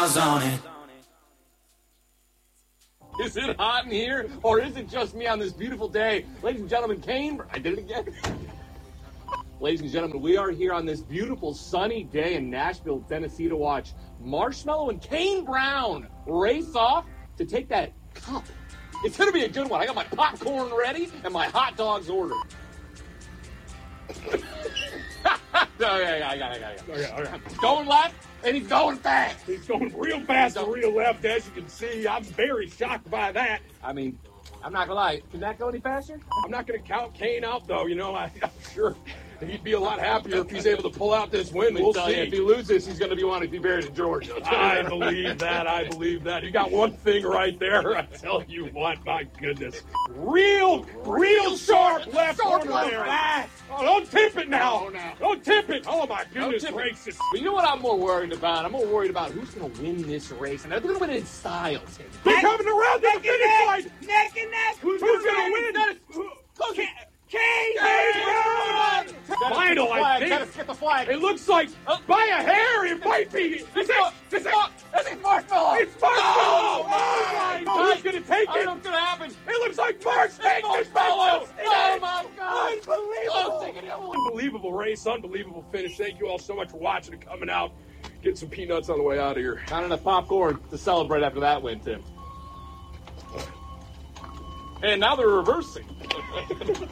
smiles on it. Is it hot in here, or is it just me on this beautiful day? Ladies and gentlemen, I did it again. Ladies and gentlemen, we are here on this beautiful sunny day in Nashville, Tennessee to watch Marshmello and Kane Brown race off to take that cup. It's going to be a good one. I got my popcorn ready and my hot dogs ordered. I got it. Okay. Going left, and he's going fast. He's going real fast and real left, as you can see. I'm very shocked by that. I mean, I'm not going to lie. Can that go any faster? I'm not going to count Kane out, though. You know, I'm sure he'd be a lot happier if he's able to pull out this win. We'll see. If he loses, he's going to be wanting to be buried in Georgia. I believe that. You got one thing right there. I tell you what, my goodness. Real sharp left corner there. Oh, don't tip it now. Don't tip it. Oh, my goodness gracious. But you know what I'm more worried about? I'm more worried about who's going to win this race. And they're going to win it in style, Tim. They're coming around the finish line. Neck and neck. Who's going to win? Kane Brown! Final, I think. Gotta get the flag. It looks like, by a hair, it might be. Is it Marshmello. It's Marshmello! Oh, my God! Who's going to take I don't know it? what's going to happen. It looks like Marshmello! Oh, my God. Unbelievable! Unbelievable race, unbelievable finish. Thank you all so much for watching and coming out. Get some peanuts on the way out of here. Not enough popcorn to celebrate after that win, Tim. And now they're reversing.